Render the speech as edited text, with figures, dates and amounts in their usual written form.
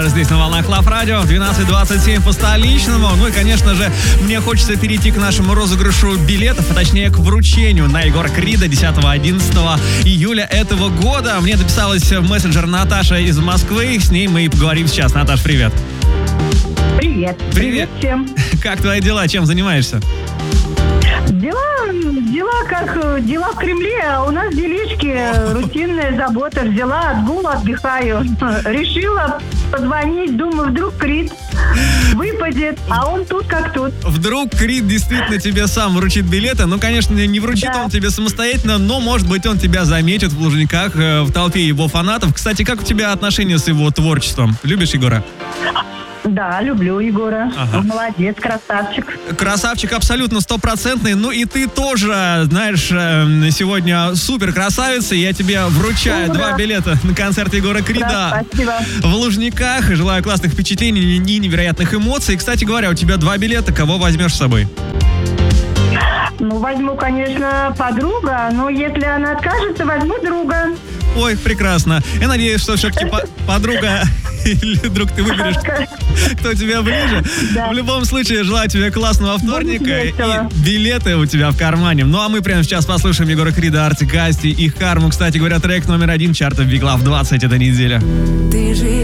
здесь на волнах Лав Радио. 12:27 по столичному. Ну и, конечно же, мне хочется перейти к нашему розыгрышу билетов, а точнее к вручению на Егора Крида 10-11 июля этого года. Мне написалась в мессенджер Наташа из Москвы. С ней мы и поговорим сейчас. Наташ, привет. Привет. Привет всем. Как твои дела? Чем занимаешься? Дела как дела в Кремле, а у нас делишки, рутинная забота. Взяла отгул, отдыхаю. Решила позвонить, думаю, вдруг Крид выпадет, а он тут как тут. Вдруг Крид действительно тебе сам вручит билеты. Ну, конечно, не вручит он тебе самостоятельно, но, может быть, он тебя заметит в Лужниках, в толпе его фанатов. Кстати, как у тебя отношения с его творчеством? Любишь Егора? Да, люблю Егора. Ага. Молодец, красавчик. Красавчик абсолютно стопроцентный. Ну и ты тоже, знаешь, сегодня супер красавица. Я тебе вручаю 2 билета на концерт Егора Крида. Да, спасибо. В Лужниках. Желаю классных впечатлений и невероятных эмоций. Кстати говоря, у тебя 2 билета. Кого возьмешь с собой? Ну, возьму, конечно, подруга, но если она откажется, возьму друга. Ой, прекрасно. Я надеюсь, что все-таки подруга или друг ты выберешь, кто тебе ближе. Да. В любом случае, желаю тебе классного вторника и билеты у тебя в кармане. Ну, а мы прямо сейчас послушаем Егора Крида, Артик Асти и Карму. Кстати говоря, трек номер 1 чартов Big Love 20 этой недели.